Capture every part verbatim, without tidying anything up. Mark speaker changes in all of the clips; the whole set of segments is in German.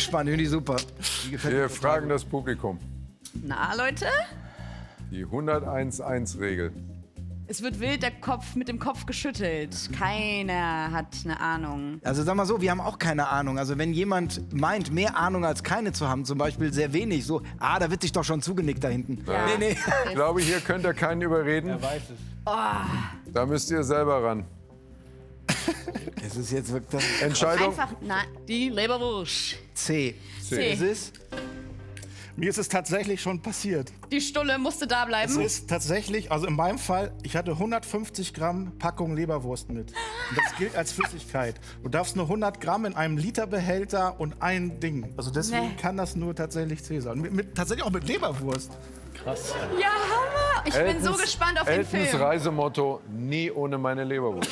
Speaker 1: gespannt, finde ich super.
Speaker 2: Wir fragen das Publikum.
Speaker 3: Na, Leute?
Speaker 2: Die hunderteins-eins-Regel.
Speaker 3: Es wird wild der Kopf mit dem Kopf geschüttelt. Keiner hat eine Ahnung.
Speaker 1: Also sag mal so, wir haben auch keine Ahnung. Also wenn jemand meint, mehr Ahnung als keine zu haben, zum Beispiel sehr wenig, so, ah, da wird sich doch schon zugenickt da hinten.
Speaker 3: Ja.
Speaker 1: Nee, nee.
Speaker 2: Ich glaube, hier könnt ihr keinen überreden.
Speaker 4: Er weiß es.
Speaker 3: Oh.
Speaker 2: Da müsst ihr selber ran.
Speaker 1: Es ist jetzt wirklich
Speaker 2: Entscheidung.
Speaker 3: Einfach, na, die Leberwurst.
Speaker 1: C.
Speaker 3: C.
Speaker 1: Es ist
Speaker 5: Mir ist es tatsächlich schon passiert.
Speaker 3: Die Stulle musste da
Speaker 5: Es
Speaker 3: bleiben.
Speaker 5: ist tatsächlich, also in meinem Fall, ich hatte hundertfünfzig Gramm Packung Leberwurst mit. Und das gilt als Flüssigkeit. Du darfst nur hundert Gramm in einem Literbehälter und ein Ding. Also deswegen
Speaker 3: Nee.
Speaker 5: kann das nur tatsächlich C sein. Mit, mit, tatsächlich auch mit Leberwurst.
Speaker 4: Krass.
Speaker 3: Ja, Hammer. Ich bin so gespannt auf den
Speaker 2: Eltons
Speaker 3: Film.
Speaker 2: Reisemotto, nie ohne meine Leberwurst.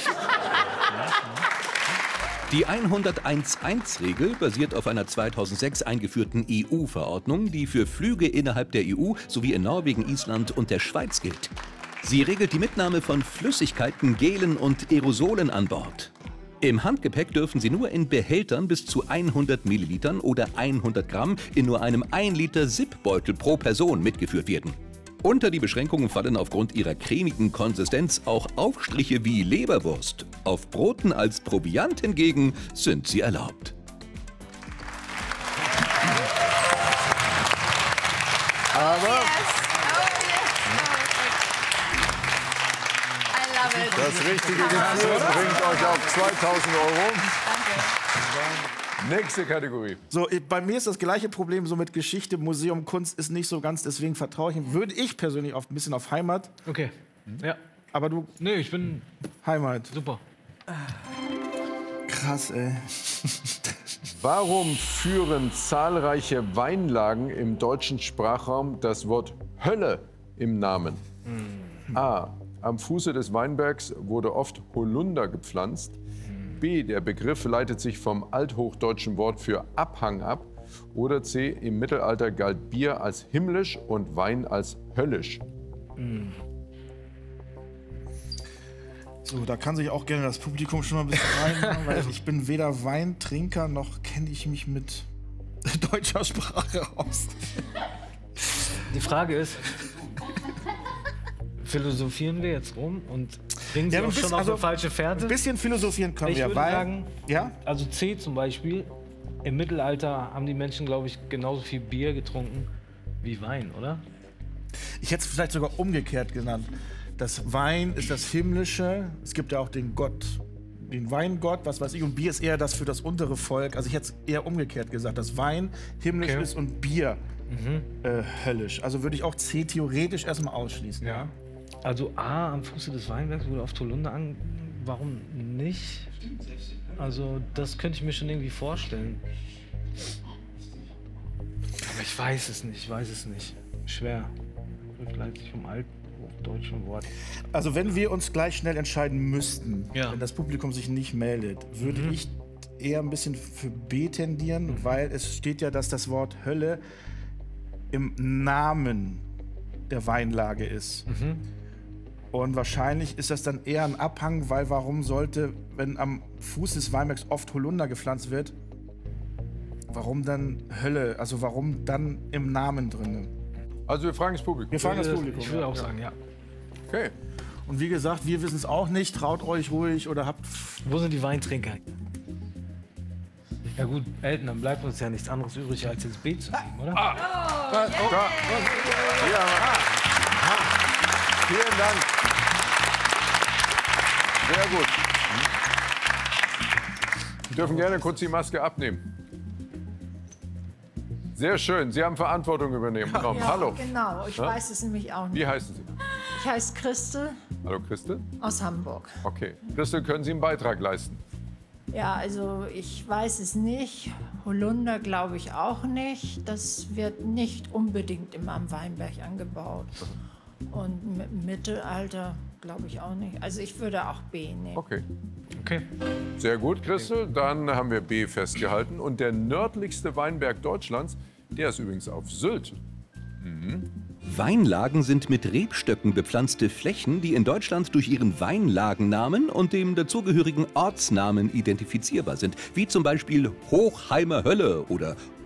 Speaker 6: Die hunderteins-eins-Regel basiert auf einer zweitausendsechs eingeführten E U-Verordnung, die für Flüge innerhalb der E U sowie in Norwegen, Island und der Schweiz gilt. Sie regelt die Mitnahme von Flüssigkeiten, Gelen und Aerosolen an Bord. Im Handgepäck dürfen sie nur in Behältern bis zu hundert Millilitern oder hundert Gramm in nur einem ein Liter Zip-Beutel pro Person mitgeführt werden. Unter die Beschränkungen fallen aufgrund ihrer cremigen Konsistenz auch Aufstriche wie Leberwurst. Auf Broten als Proviant hingegen sind sie erlaubt.
Speaker 2: Aber
Speaker 3: I love it.
Speaker 2: das richtige Gefühl bringt euch auf zweitausend Euro. Nächste Kategorie.
Speaker 5: So, ich- bei mir ist das gleiche Problem so mit Geschichte, Museum, Kunst ist nicht so ganz, deswegen vertraue ich ihm. Würde ich persönlich auf, ein bisschen auf Heimat,
Speaker 4: Okay. Ja.
Speaker 5: aber du,
Speaker 4: Nö, ich bin
Speaker 5: Heimat.
Speaker 4: super.
Speaker 5: Krass, ey.
Speaker 2: Warum führen zahlreiche Weinlagen im deutschen Sprachraum das Wort Hölle im Namen? A. Am Fuße des Weinbergs wurde oft Holunder gepflanzt. B. Der Begriff leitet sich vom althochdeutschen Wort für Abhang ab. Oder C. Im Mittelalter galt Bier als himmlisch und Wein als höllisch.
Speaker 5: So, da kann sich auch gerne das Publikum schon mal ein bisschen reinmachen, weil ich bin weder Weintrinker noch kenne ich mich mit deutscher Sprache aus.
Speaker 4: Die Frage ist, philosophieren wir jetzt rum und bringen sie
Speaker 5: Ja, ein
Speaker 4: auch schon
Speaker 5: bisschen-
Speaker 4: auf
Speaker 5: also
Speaker 4: eine falsche Fährte?
Speaker 5: Ein bisschen philosophieren können
Speaker 4: Ich
Speaker 5: wir,
Speaker 4: würde
Speaker 5: weil,
Speaker 4: sagen,
Speaker 5: ja?
Speaker 4: also C zum Beispiel, im Mittelalter haben die Menschen, glaube ich, genauso viel Bier getrunken wie Wein, oder?
Speaker 5: Ich hätte es vielleicht sogar umgekehrt genannt. Das Wein ist das Himmlische. Es gibt ja auch den Gott, den Weingott, was weiß ich. Und Bier ist eher das für das untere Volk. Also ich hätte es eher umgekehrt gesagt, dass Wein himmlisch
Speaker 4: Okay.
Speaker 5: ist und Bier äh, höllisch. Also würde ich auch C theoretisch erstmal ausschließen. Ja.
Speaker 4: Also A, am Fuße des Weinbergs wurde auf Holunder an. Warum nicht? Also das könnte ich mir schon irgendwie vorstellen. Aber ich weiß es nicht, ich weiß es nicht. Schwer. Leitet sich vom althochdeutschen Wort.
Speaker 5: Also wenn wir uns gleich schnell entscheiden müssten,
Speaker 4: Ja.
Speaker 5: wenn das Publikum sich nicht meldet, würde ich eher ein bisschen für B tendieren, weil es steht ja, dass das Wort Hölle im Namen der Weinlage ist. Und wahrscheinlich ist das dann eher ein Abhang, weil warum sollte, wenn am Fuß des Weinbergs oft Holunder gepflanzt wird, warum dann Hölle? Also warum dann im Namen drin?
Speaker 2: Also wir fragen das Publikum.
Speaker 5: Wir fragen das
Speaker 4: Ich
Speaker 5: Publikum.
Speaker 4: würde
Speaker 5: ja.
Speaker 4: auch sagen, ja.
Speaker 2: Okay.
Speaker 5: Und wie gesagt, wir wissen es auch nicht. Traut euch ruhig oder habt.
Speaker 4: Wo sind die Weintrinker? Ja gut, Elton, dann bleibt uns ja nichts anderes übrig, als ins B zu geben, oder?
Speaker 2: Da. Ja. Vielen Dank. Sehr gut. Sie dürfen gerne kurz die Maske abnehmen. Sehr schön. Sie haben Verantwortung übernehmen. genommen.
Speaker 7: Ja,
Speaker 2: Hallo.
Speaker 7: Genau, ich
Speaker 2: Ja?
Speaker 7: weiß es nämlich auch nicht.
Speaker 2: Wie heißen Sie?
Speaker 7: Ich heiße Christel
Speaker 2: Hallo Christel.
Speaker 7: aus Hamburg.
Speaker 2: Okay. Christel, können Sie einen Beitrag leisten?
Speaker 7: Ja, also ich weiß es nicht. Holunder glaube ich auch nicht. Das wird nicht unbedingt immer am Weinberg angebaut. Und im Mittelalter glaube ich auch nicht. Also ich würde auch B nehmen.
Speaker 2: Okay.
Speaker 4: Okay.
Speaker 2: Sehr gut, Christel. Dann haben wir B festgehalten. Und der nördlichste Weinberg Deutschlands, der ist übrigens auf Sylt.
Speaker 6: Weinlagen sind mit Rebstöcken bepflanzte Flächen, die in Deutschland durch ihren Weinlagennamen und dem dazugehörigen Ortsnamen identifizierbar sind, wie zum Beispiel Hochheimer Hölle oder